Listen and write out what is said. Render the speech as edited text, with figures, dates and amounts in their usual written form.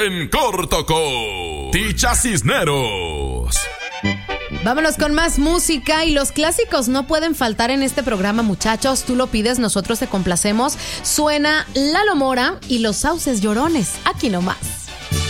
En corto con Ticha Cisneros. Vámonos con más música y los clásicos no pueden faltar en este programa, muchachos. Tú lo pides, nosotros te complacemos. Suena Lalo Mora y Los Sauces Llorones. Aquí nomás.